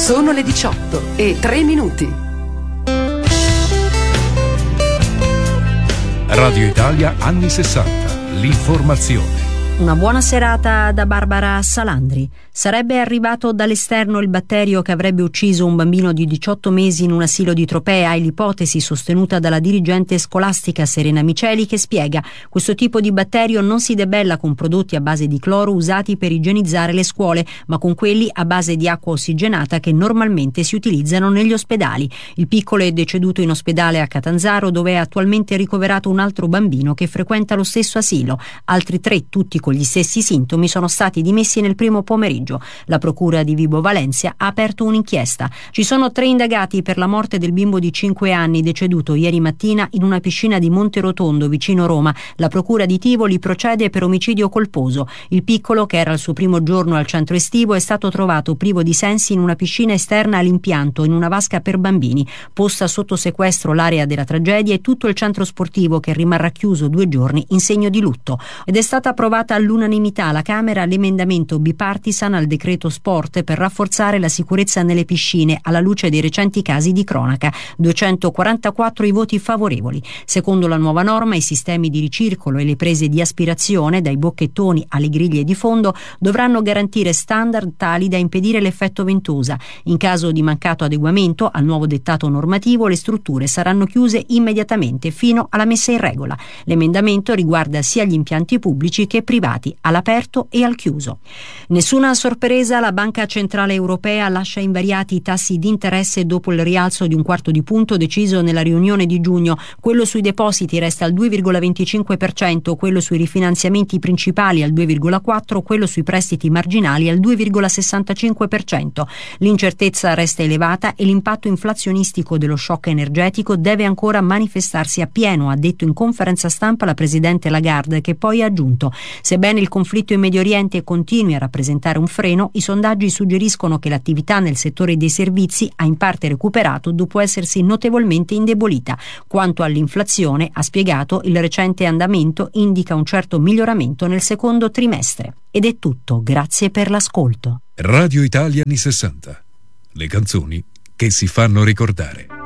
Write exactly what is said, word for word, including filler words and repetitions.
Sono le diciotto e tre minuti. Radio Italia anni sessanta. L'informazione. Una buona serata da Barbara Salandri. Sarebbe arrivato dall'esterno il batterio che avrebbe ucciso un bambino di diciotto mesi in un asilo di Tropea, è l'ipotesi sostenuta dalla dirigente scolastica Serena Miceli, che spiega: questo tipo di batterio non si debella con prodotti a base di cloro usati per igienizzare le scuole, ma con quelli a base di acqua ossigenata che normalmente si utilizzano negli ospedali. Il piccolo è deceduto in ospedale a Catanzaro, dove è attualmente ricoverato un altro bambino che frequenta lo stesso asilo. Altri tre, tutti con gli stessi sintomi, sono stati dimessi nel primo pomeriggio. La procura di Vibo Valentia ha aperto un'inchiesta. Ci sono tre indagati per la morte del bimbo di cinque anni deceduto ieri mattina in una piscina di Monterotondo vicino Roma. La procura di Tivoli procede per omicidio colposo. Il piccolo, che era il suo primo giorno al centro estivo, è stato trovato privo di sensi in una piscina esterna all'impianto, in una vasca per bambini. Posta sotto sequestro l'area della tragedia e tutto il centro sportivo, che rimarrà chiuso due giorni in segno di lutto. Ed è stata approvata all'unanimità alla Camera l'emendamento bipartisan al decreto sport per rafforzare la sicurezza nelle piscine alla luce dei recenti casi di cronaca. duecentoquarantaquattro i voti favorevoli. Secondo la nuova norma, i sistemi di ricircolo e le prese di aspirazione, dai bocchettoni alle griglie di fondo, dovranno garantire standard tali da impedire l'effetto ventosa. In caso di mancato adeguamento al nuovo dettato normativo, le strutture saranno chiuse immediatamente fino alla messa in regola. L'emendamento riguarda sia gli impianti pubblici che privati, all'aperto e al chiuso. Nessuna sorpresa, la Banca Centrale Europea lascia invariati i tassi di interesse dopo il rialzo di un quarto di punto deciso nella riunione di giugno. Quello sui depositi resta al due virgola venticinque per cento, quello sui rifinanziamenti principali al due virgola quattro per cento, quello sui prestiti marginali al due virgola sessantacinque per cento. L'incertezza resta elevata e l'impatto inflazionistico dello shock energetico deve ancora manifestarsi appieno, ha detto in conferenza stampa la presidente Lagarde, che poi ha aggiunto: sebbene il conflitto in Medio Oriente continui a rappresentare un freno, i sondaggi suggeriscono che l'attività nel settore dei servizi ha in parte recuperato dopo essersi notevolmente indebolita. Quanto all'inflazione, ha spiegato, il recente andamento indica un certo miglioramento nel secondo trimestre. Ed è tutto, grazie per l'ascolto. Radio Italia anni sessanta. Le canzoni che si fanno ricordare.